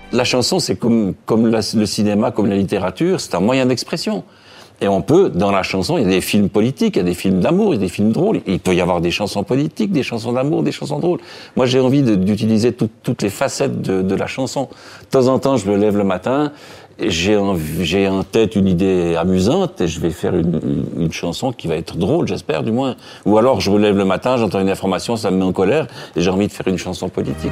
La chanson, c'est comme le cinéma, comme la littérature, c'est un moyen d'expression. Et on peut, dans la chanson, il y a des films politiques, il y a des films d'amour, il y a des films drôles. Il peut y avoir des chansons politiques, des chansons d'amour, des chansons drôles. Moi, j'ai envie d'utiliser toutes les facettes de la chanson. De temps en temps, je me lève le matin, et j'ai en tête une idée amusante et je vais faire une chanson qui va être drôle, j'espère du moins. Ou alors, je me lève le matin, j'entends une information, ça me met en colère et j'ai envie de faire une chanson politique.